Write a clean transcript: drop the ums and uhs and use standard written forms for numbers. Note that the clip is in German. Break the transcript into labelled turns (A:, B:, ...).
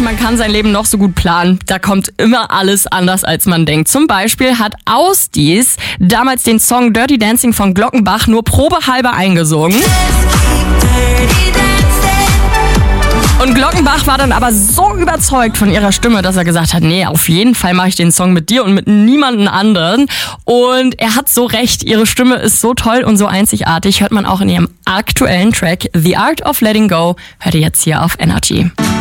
A: man kann sein Leben noch so gut planen. Da kommt immer alles anders, als man denkt. Zum Beispiel hat Ausdies damals den Song Dirty Dancing von Glockenbach nur probehalber eingesungen. Und Glockenbach war dann aber so überzeugt von ihrer Stimme, dass er gesagt hat, nee, auf jeden Fall mache ich den Song mit dir und mit niemandem anderen. Und er hat so recht, ihre Stimme ist so toll und so einzigartig. Hört man auch in ihrem aktuellen Track The Art of Letting Go. Hört ihr jetzt hier auf Energy.